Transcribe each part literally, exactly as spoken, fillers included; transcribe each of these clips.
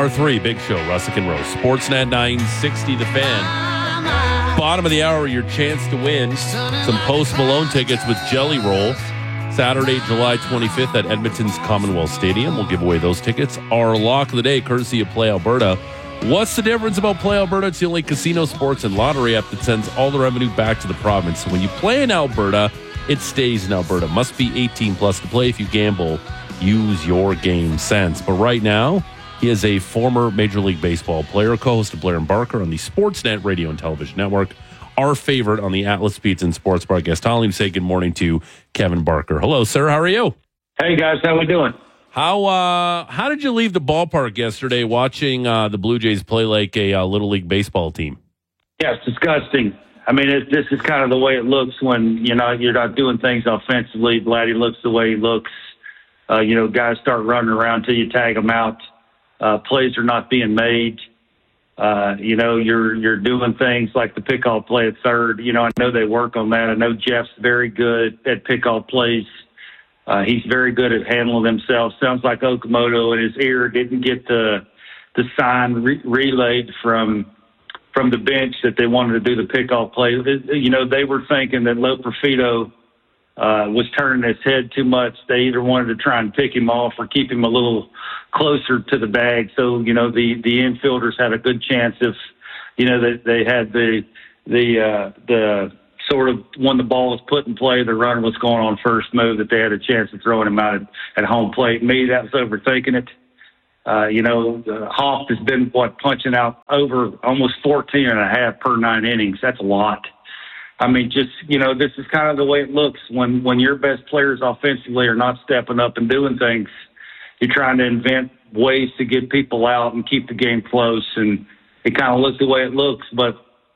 Hour three, Big Show, Russick and Rose. Sportsnet nine sixty, The Fan. Bottom of the hour, your chance to win some Post Malone tickets with Jelly Roll. Saturday, July twenty-fifth at Edmonton's Commonwealth Stadium. We'll give away those tickets. Our lock of the day, courtesy of Play Alberta. What's the difference about Play Alberta? It's the only casino, sports, and lottery app that sends all the revenue back to the province. So when you play in Alberta, it stays in Alberta. Must be eighteen plus to play. If you gamble, use your game sense. But right now, he is a former Major League Baseball player, co-host of Blair and Barker on the Sportsnet Radio and Television Network. Our favorite on the Atlas Pizza and Sports Bar guest. I'll even say good morning to Kevin Barker. Hello, sir. How are you? Hey, guys. How we doing? How uh, how did you leave the ballpark yesterday watching uh, the Blue Jays play like a uh, Little League baseball team? Yeah, it's disgusting. I mean, it, this is kind of the way it looks when, you know, you're not doing things offensively. Vladdy looks the way he looks. Uh, you know, guys start running around till you tag them out. Uh, plays are not being made. Uh, you know, you're you're doing things like the pick-off play at third. You know, I know they work on that. I know Jeff's very good at pick-off plays. Uh, he's very good at handling himself. Sounds like Okamoto in his ear didn't get the the sign re- relayed from from the bench that they wanted to do the pick-off play. You know, they were thinking that Loperfido uh, was turning his head too much. They either wanted to try and pick him off or keep him a little closer to the bag. So, you know, the, the infielders had a good chance if, you know, that they, they had the, the, uh, the sort of when the ball was put in play, the runner was going on first move, that they had a chance of throwing him out at, at home plate. Me, that was overthinking it. Uh, you know, uh, Hoff has been, what, punching out over almost fourteen and a half per nine innings. That's a lot. I mean, just, you know, this is kind of the way it looks when, when your best players offensively are not stepping up and doing things. You're trying to invent ways to get people out and keep the game close, and it kind of looks the way it looks. But,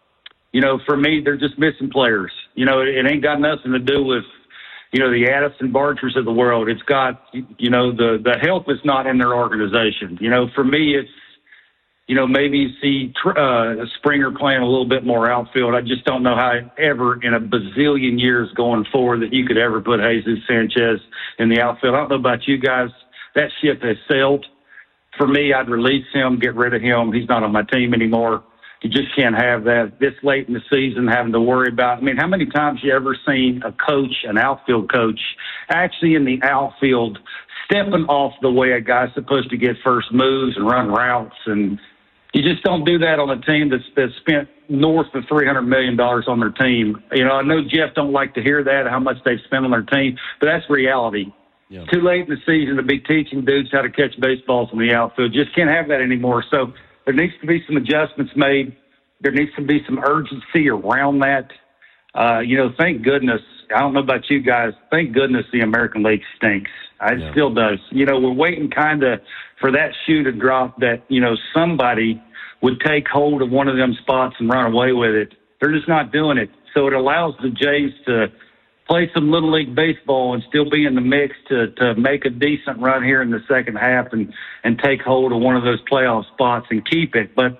you know, for me, they're just missing players. You know, it, it ain't got nothing to do with, you know, the Addison Bargers of the world. It's got, you know, the, the help is not in their organization. You know, for me, it's, you know, maybe you see uh, Springer playing a little bit more outfield. I just don't know how ever in a bazillion years going forward that you could ever put Jesus Sanchez in the outfield. I don't know about you guys. That ship has sailed. For me, I'd release him, get rid of him. He's not on my team anymore. You just can't have that this late in the season having to worry about. I mean, how many times you ever seen a coach, an outfield coach, actually in the outfield stepping off the way a guy's supposed to get first moves and run routes? And you just don't do that on a team that's, that's spent north of three hundred million dollars on their team. You know, I know Jeff don't like to hear that, how much they've spent on their team, but that's reality. Yeah. Too late in the season to be teaching dudes how to catch baseballs in the outfield. Just can't have that anymore. So there needs to be some adjustments made. There needs to be some urgency around that. Uh, you know, thank goodness. I don't know about you guys. Thank goodness the American League stinks. It yeah. still does. You know, we're waiting kind of for that shoe to drop that, you know, somebody would take hold of one of them spots and run away with it. They're just not doing it. So it allows the Jays to play some Little League baseball and still be in the mix to, to make a decent run here in the second half and, and take hold of one of those playoff spots and keep it. But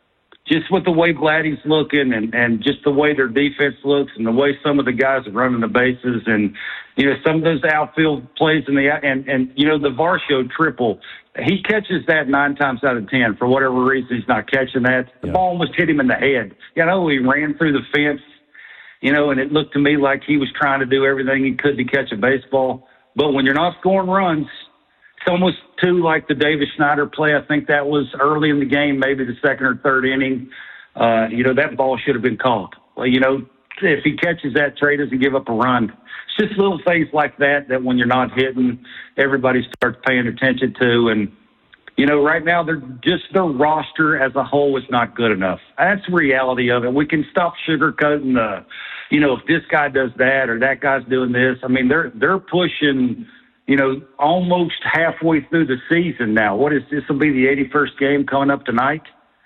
just with the way Vladdy's looking and, and just the way their defense looks and the way some of the guys are running the bases and, you know, some of those outfield plays in the, and, and, you know, the Varsho triple, he catches that nine times out of ten. For whatever reason, he's not catching that. The yeah. ball almost hit him in the head. You know, he ran through the fence, you know, and it looked to me like he was trying to do everything he could to catch a baseball. But when you're not scoring runs, it's almost too like the Davis Schneider play. I think that was early in the game, maybe the second or third inning. Uh, you know, that ball should have been caught. Well, you know, if he catches that, Trey doesn't give up a run. It's just little things like that that when you're not hitting, everybody starts paying attention to. And, you know, right now, they're just their roster as a whole is not good enough. That's the reality of it. We can stop sugarcoating the, you know, if this guy does that or that guy's doing this. I mean, they're they're pushing, you know, almost halfway through the season now. What is this? Will be the eighty-first game coming up tonight.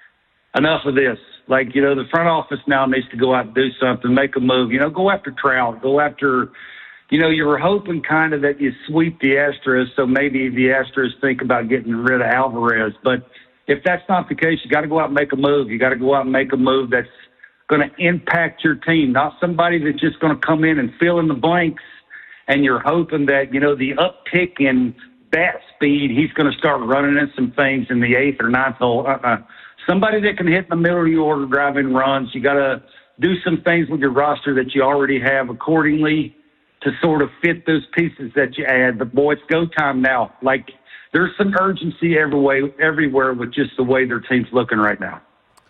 Enough of this. Like, you know, the front office now needs to go out and do something, make a move. You know, go after Trout. Go after, you know, you were hoping kind of that you sweep the Astros, so maybe the Astros think about getting rid of Alvarez. But if that's not the case, you got to go out and make a move. You got to go out and make a move that's going to impact your team, not somebody that's just going to come in and fill in the blanks. And you're hoping that, you know, the uptick in bat speed, he's going to start running in some things in the eighth or ninth hole. Uh-uh. Somebody that can hit in the middle of your order, drive in runs. You got to do some things with your roster that you already have accordingly to sort of fit those pieces that you add. But, boy, it's go time now. Like, there's some urgency everywhere, everywhere with just the way their team's looking right now.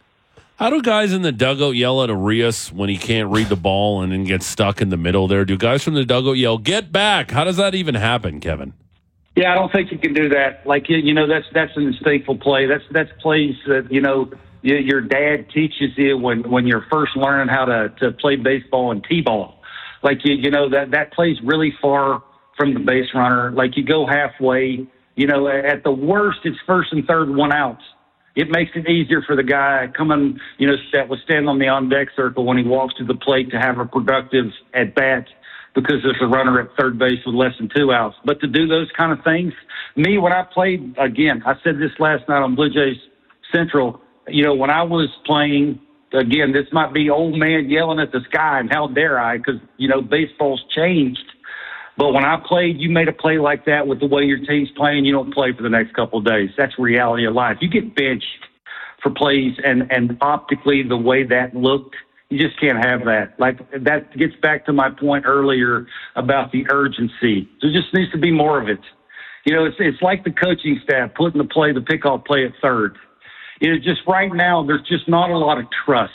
How do guys in the dugout yell at Arias when he can't read the ball and then gets stuck in the middle there? Do guys from the dugout yell, get back? How does that even happen, Kevin? Yeah, I don't think you can do that. Like, you know, that's that's an instinctful play. That's that's plays that, you know, your dad teaches you when, when you're first learning how to, to play baseball and T-ball. Like, you, you know, that, that plays really far from the base runner. Like, you go halfway. You know, at the worst, it's first and third, one out. It makes it easier for the guy coming, you know, that was standing on the on-deck circle when he walks to the plate to have a productive at-bat because there's a runner at third base with less than two outs. But to do those kind of things, me, when I played, again, I said this last night on Blue Jays Central, you know, when I was playing, again, this might be old man yelling at the sky, and how dare I, because, you know, baseball's changed. But when I played, you made a play like that with the way your team's playing, you don't play for the next couple of days. That's reality of life. You get benched for plays, and, and optically the way that looked, you just can't have that. Like, that gets back to my point earlier about the urgency. There just needs to be more of it. You know, it's it's like the coaching staff putting the play, the pickoff play at third. You know, just right now, there's just not a lot of trust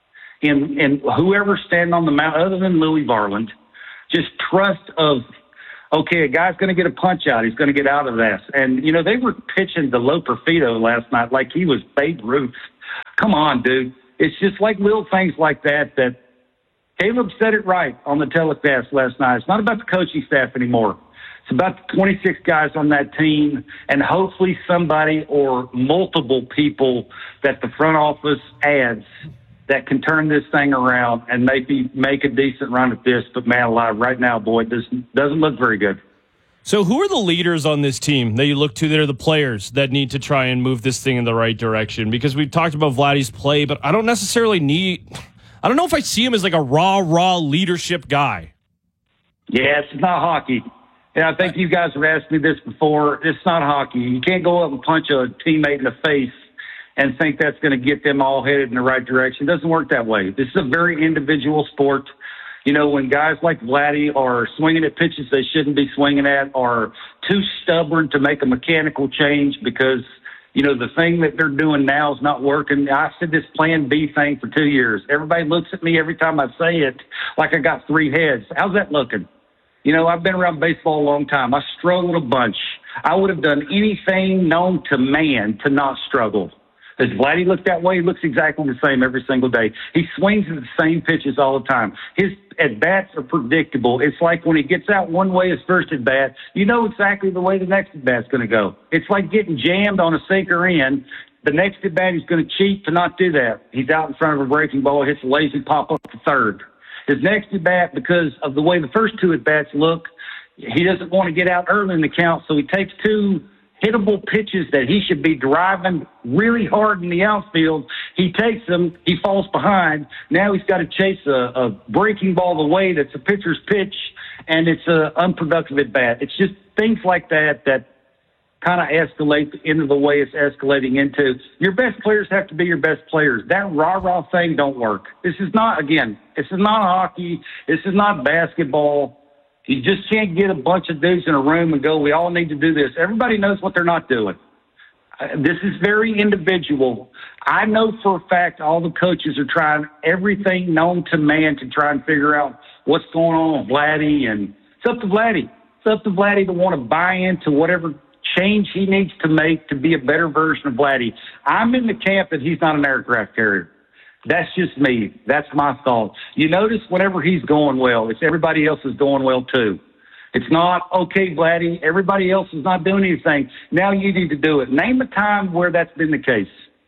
in, in whoever's standing on the mound other than Louis Varland. Just trust of, okay, a guy's going to get a punch out. He's going to get out of this. And, you know, they were pitching to Loper Fido last night like he was Babe Ruth. Come on, dude. It's just like little things like that that Caleb said it right on the telecast last night. It's not about the coaching staff anymore. It's about the twenty-six guys on that team and hopefully somebody or multiple people that the front office adds that can turn this thing around and maybe make a decent run at this. But, man alive, right now, boy, this doesn't look very good. So who are the leaders on this team that you look to that are the players that need to try and move this thing in the right direction? Because we've talked about Vladdy's play, but I don't necessarily need – I don't know if I see him as like a raw, raw leadership guy. Yeah, it's not hockey. And I think you guys have asked me this before. It's not hockey. You can't go up and punch a teammate in the face and think that's going to get them all headed in the right direction. It doesn't work that way. This is a very individual sport. You know, when guys like Vladdy are swinging at pitches they shouldn't be swinging at, are too stubborn to make a mechanical change because, you know, the thing that they're doing now is not working. I said this plan B thing for two years. Everybody looks at me every time I say it like I got three heads. How's that looking? You know, I've been around baseball a long time. I struggled a bunch. I would have done anything known to man to not struggle. Does Vladdy look that way? He looks exactly the same every single day. He swings at the same pitches all the time. His at-bats are predictable. It's like when he gets out one way his first at-bat, you know exactly the way the next at-bat's going to go. It's like getting jammed on a sinker in. The next at-bat he's going to cheat to not do that. He's out in front of a breaking ball, hits a lazy pop-up to third. His next at-bat, because of the way the first two at-bats look, he doesn't want to get out early in the count, so he takes two hittable pitches that he should be driving really hard in the outfield. He takes them, he falls behind. Now he's got to chase a, a breaking ball away that's a pitcher's pitch, and it's an unproductive at-bat. It's just things like that that kind of escalate into the way it's escalating into. Your best players have to be your best players. That rah-rah thing don't work. This is not, again, this is not hockey. This is not basketball. You just can't get a bunch of dudes in a room and go, we all need to do this. Everybody knows what they're not doing. Uh, this is very individual. I know for a fact all the coaches are trying everything known to man to try and figure out what's going on with Vladdy. And it's up to Vladdy. It's up to Vladdy to want to buy into whatever change he needs to make to be a better version of Vladdy. I'm in the camp that he's not an aircraft carrier. That's just me. That's my thought. You notice whenever he's going well, it's everybody else is going well too. It's not, okay, Vladdy, everybody else is not doing anything. Now you need to do it. Name a time where that's been the case.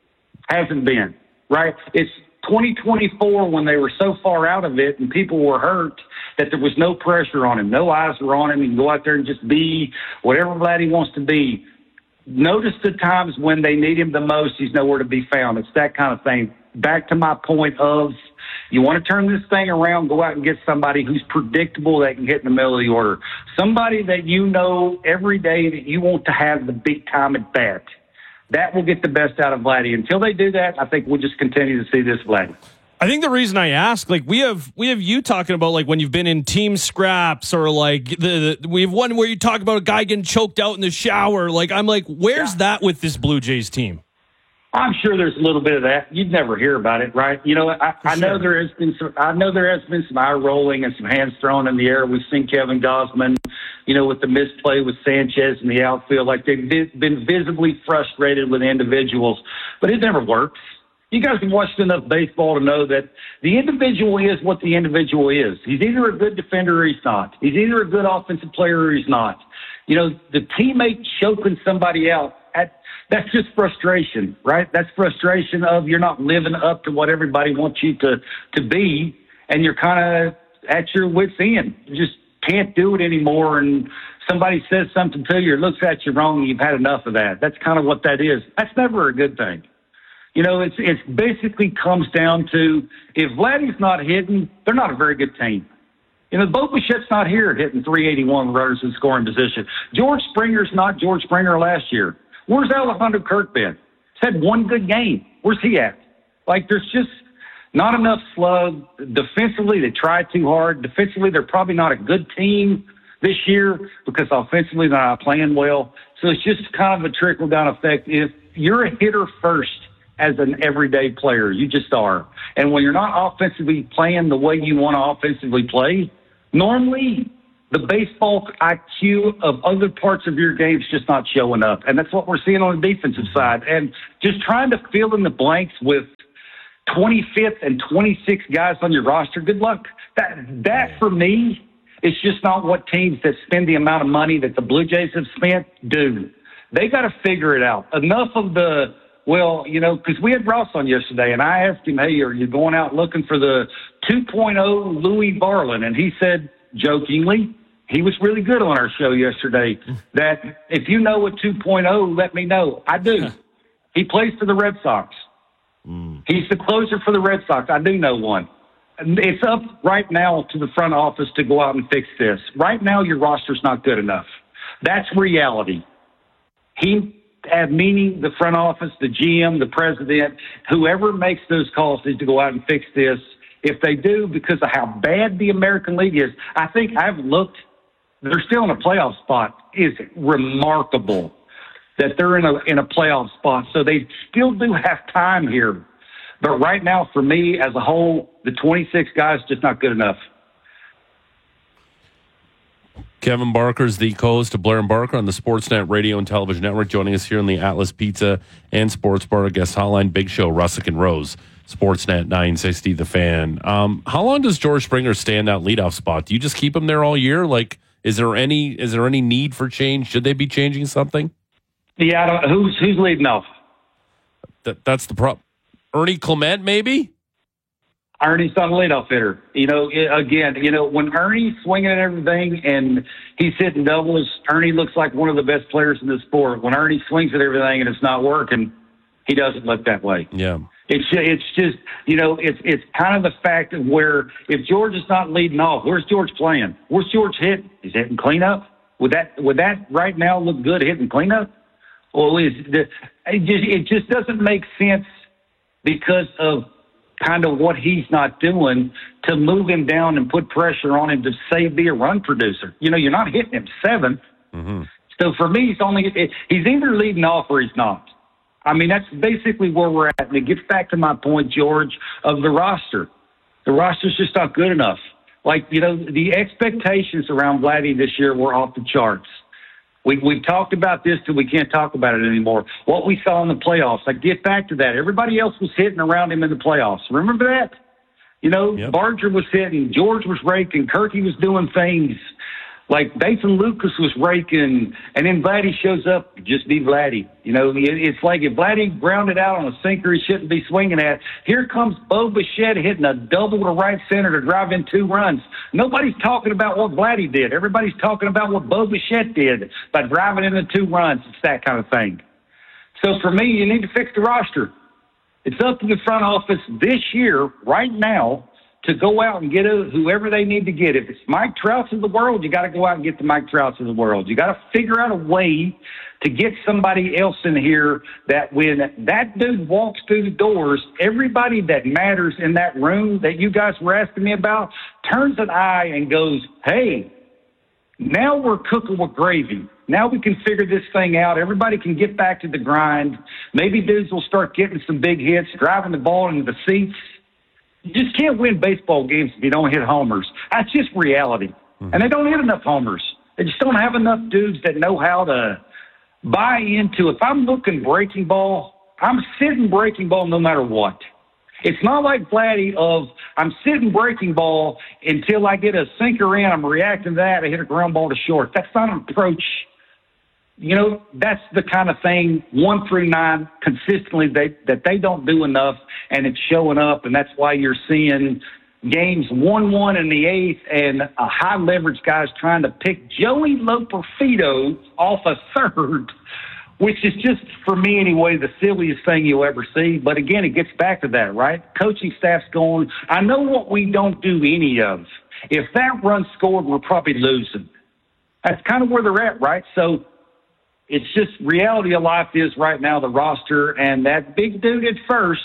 Hasn't been, right? It's twenty twenty-four when they were so far out of it and people were hurt that there was no pressure on him. No eyes were on him. He can go out there and just be whatever Vladdy wants to be. Notice the times when they need him the most, he's nowhere to be found. It's that kind of thing. back to my point of you want to turn this thing around, go out and get somebody who's predictable that can hit in the middle of the order. Somebody that you know every day that you want to have the big time at bat. That will get the best out of Vladdy. Until they do that, I think we'll just continue to see this Vladdy. I think the reason I ask, like we have, we have you talking about like when you've been in team scraps or like the, the we have one where you talk about a guy getting choked out in the shower. Like I'm like, where's yeah. that with this Blue Jays team? I'm sure there's a little bit of that. You'd never hear about it, right? You know, I, I know sure. there has been some. I know there has been some eye rolling and some hands thrown in the air. We've seen Kevin Gausman, you know, with the misplay with Sanchez in the outfield, like they've been visibly frustrated with individuals, but it never works. You guys have watched enough baseball to know that the individual is what the individual is. He's either a good defender or he's not. He's either a good offensive player or he's not. You know, the teammate choking somebody out, at, that's just frustration, right? That's frustration of you're not living up to what everybody wants you to, to be, and you're kind of at your wit's end. You just can't do it anymore, and somebody says something to you or looks at you wrong, and you've had enough of that. That's kind of what that is. That's never a good thing. You know, it's it's basically comes down to if Vladdy's not hitting, they're not a very good team. You know, Bo Bichette's not here hitting three eighty-one runners in scoring position. George Springer's not George Springer last year. Where's Alejandro Kirk been? He's had one good game. Where's he at? Like, there's just not enough slug. Defensively, they try too hard. Defensively, they're probably not a good team this year because offensively they're not playing well. So it's just kind of a trickle-down effect. If you're a hitter first, as an everyday player, you just are. And when you're not offensively playing the way you want to offensively play, normally the baseball I Q of other parts of your game is just not showing up. And that's what we're seeing on the defensive side. And just trying to fill in the blanks with twenty-fifth and twenty-sixth guys on your roster, good luck. That, that for me, is just not what teams that spend the amount of money that the Blue Jays have spent do. They got to figure it out. Enough of the, well, you know, because we had Ross on yesterday, and I asked him, hey, are you going out looking for the two point oh Louis Varland? And he said, jokingly, he was really good on our show yesterday, that if you know a two point oh, let me know. I do. He plays for the Red Sox. Mm. He's the closer for the Red Sox. I do know one. It's up right now to the front office to go out and fix this. Right now, your roster's not good enough. That's reality. He... have meaning the front office, the G M, the president, whoever makes those calls needs to go out and fix this. If they do, because of how bad the American League is, I think I've looked, they're still in a playoff spot. It's remarkable that they're in a in a playoff spot. So they still do have time here. But right now, for me, as a whole, the twenty-six guys just not good enough. Kevin Barker is the co-host of Blair and Barker on the Sportsnet Radio and Television Network, joining us here in the Atlas Pizza and Sports Bar guest hotline. Big Show, Russick and Rose, Sportsnet nine sixty The Fan. Um, how long does George Springer stay in that leadoff spot? Do you just keep him there all year? Like, is there any is there any need for change? Should they be changing something? Yeah, I don't, who's who's leading off? That that's the problem. Ernie Clement, maybe. Ernie's not a leadoff hitter. You know, again, you know, when Ernie's swinging at everything and he's hitting doubles, Ernie looks like one of the best players in the sport. When Ernie swings at everything and it's not working, he doesn't look that way. Yeah. It's it's just, you know, it's it's kind of the fact of where if George is not leading off, where's George playing? Where's George hitting? He's hitting cleanup. Would that would that right now look good hitting cleanup? Well, is it just it just doesn't make sense because of kind of what he's not doing to move him down and put pressure on him to say be a run producer. You know, you're not hitting him seventh. Mm-hmm. So for me, he's only he's either leading off or he's not. I mean, that's basically where we're at. And it gets back to my point, George, of the roster. The roster's just not good enough. Like, you know, the expectations around Vladdy this year were off the charts. We, we've talked about this till we can't talk about it anymore. What we saw in the playoffs, I get back to that. Everybody else was hitting around him in the playoffs. Remember that? You know, yep. Barger was hitting, George was raking, Kirky was doing things. Like Nathan Lucas was raking, and then Vladdy shows up, just be Vladdy. You know, it's like if Vladdy grounded out on a sinker he shouldn't be swinging at, here comes Bo Bichette hitting a double to right center to drive in two runs. Nobody's talking about what Vladdy did. Everybody's talking about what Bo Bichette did by driving in the two runs. It's that kind of thing. So for me, you need to fix the roster. It's up to the front office this year, right now, to go out and get a, whoever they need to get. If it's Mike Trouts of the world, you got to go out and get the Mike Trouts of the world. You got to figure out a way to get somebody else in here that when that dude walks through the doors, everybody that matters in that room that you guys were asking me about turns an eye and goes, hey, now we're cooking with gravy. Now we can figure this thing out. Everybody can get back to the grind. Maybe dudes will start getting some big hits, driving the ball into the seats. You just can't win baseball games if you don't hit homers. That's just reality. Mm-hmm. And they don't hit enough homers. They just don't have enough dudes that know how to buy into. If I'm looking breaking ball, I'm sitting breaking ball no matter what. It's not like Vladdy of I'm sitting breaking ball until I get a sinker in. I'm reacting to that. I hit a ground ball to short. That's not an approach. You know, that's the kind of thing one through nine consistently they, that they don't do enough, and it's showing up, and that's why you're seeing games one one in the eighth and a high leverage guys trying to pick Joey Loperfido off a third, which is just, for me anyway, the silliest thing you'll ever see. But again, it gets back to that, right? Coaching staff's going, I know what we don't do any of. If that run scored, we're probably losing. That's kind of where they're at, right? So it's just reality of life is right now the roster, and that big dude at first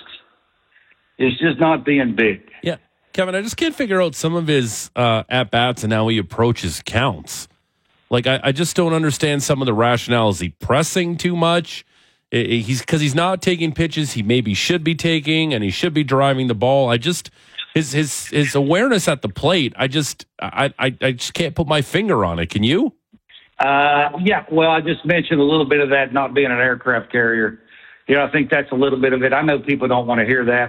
is just not being big. Yeah, Kevin, I just can't figure out some of his uh, at-bats and how he approaches counts. Like, I, I just don't understand some of the rationale. Is he pressing too much? It, it, he's because he's not taking pitches he maybe should be taking, and he should be driving the ball. I just his his his awareness at the plate. I just I I, I just can't put my finger on it. Can you? Uh, yeah. Well, I just mentioned a little bit of that not being an aircraft carrier. You know, I think that's a little bit of it. I know people don't want to hear that.